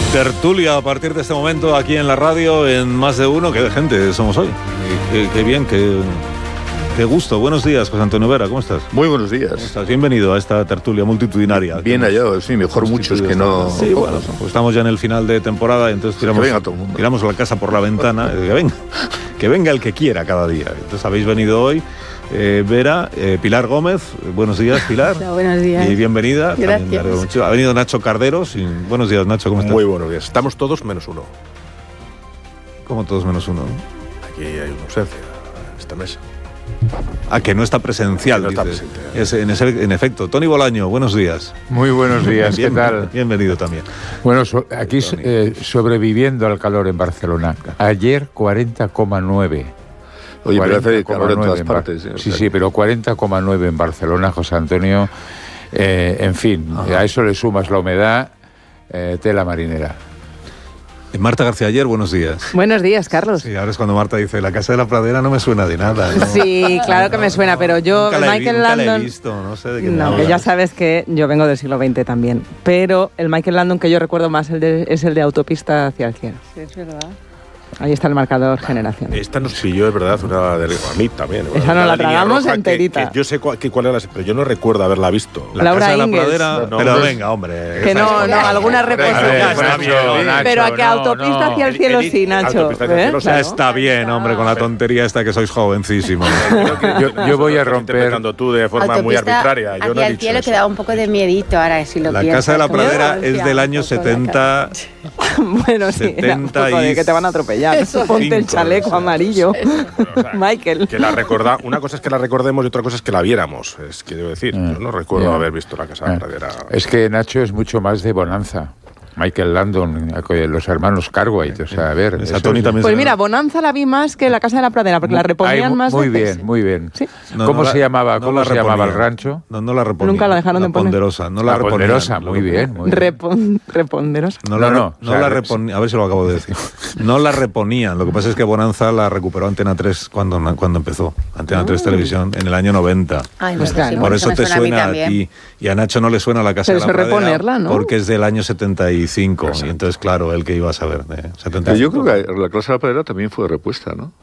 Tertulia a partir de este momento aquí en la radio, en Más de Uno. Qué de gente somos hoy. Qué bien, qué gusto. Buenos días, José Antonio Vera, ¿cómo estás? Muy buenos días. ¿Cómo estás? Bienvenido a esta tertulia multitudinaria. Bien hallado, sí, mejor muchos que no. Sí, bueno, pues estamos ya en el final de temporada y entonces tiramos la casa por la ventana. Que venga el que quiera cada día. Entonces habéis venido hoy. Vera, Pilar Gómez, buenos días, Pilar. Hola, buenos días. Y bienvenida. Gracias. Ha venido Nacho Carderos. Buenos días, Nacho, ¿cómo estás? Muy buenos días. Estamos todos menos uno. ¿Cómo todos menos uno? Aquí hay una ausencia en esta mesa. Que no está presencial. No está presente. En efecto. Tony Bolaño, buenos días. Muy buenos días, ¿qué tal? Bienvenido también. Bueno, aquí sobreviviendo al calor en Barcelona. Ayer 40,9. Oye, pero hace calor en todas partes. Sí, pero 40,9 en Barcelona, José Antonio. En fin, a eso le sumas la humedad, tela marinera. Marta García Ayer, buenos días. Buenos días, Carlos. Sí, ahora es cuando Marta dice, la Casa de la Pradera no me suena de nada, ¿no? Sí, claro que me suena, pero yo, Michael Landon... Nunca la he visto, no sé de qué No, que ya sabes que yo vengo del siglo XX también, pero el Michael Landon que yo recuerdo más es el de Autopista hacia el cielo. Sí, es verdad. Ahí está el marcador generación. Esta nos pilló, es verdad, una de a mí también. Esa no la tragamos enterita. Que yo sé cuál era, pero yo no recuerdo haberla visto. La Laura Casa de la Ingalls. Pradera, No, pero no, venga, hombre. Que no, alguna reposición. Pero a que Autopista hacia el cielo sí, Nacho. Ya está bien, hombre, con la tontería esta que sois jovencísimos. Yo voy a romper... Interpretando tú de forma muy arbitraria. Yo no he hacia el dicho cielo eso. que da un poco de miedito ahora, si lo La piensas. Casa de la Pradera ¿no? es del año 70... Bueno, sí, era un poco de que te van a atropellar. Ponte el chaleco amarillo. Michael. Que una cosa es que la recordemos y otra cosa es que la viéramos. Es que debo decir, yo no recuerdo haber visto la Casa de la Pradera. Es que Nacho es mucho más de Bonanza. Michael Landon, los hermanos Cartwright, o sea, a ver... Tony también. Pues mira, Bonanza la vi más que la Casa de la Pradera, porque la reponían más muy veces. bien, muy bien. ¿Sí? ¿Cómo se llamaba el rancho? No la reponían. Nunca la dejaron de poner. Ponderosa, no la reponían. Ponderosa, muy bien. Reponderosa. No la reponían, a ver si lo acabo de decir. No la reponían, lo que pasa es que Bonanza la recuperó Antena 3 cuando empezó. Antena 3 Televisión, en el año 90. Ay, Pues sí, claro. Por eso te suena a también. ti. Y a Nacho no le suena la Casa Pero de la Pradera. reponerla, ¿no? Porque es del año 75. Y entonces, claro, el que iba a saber de 75. Yo creo que la Casa de la Pradera también fue repuesta, ¿no?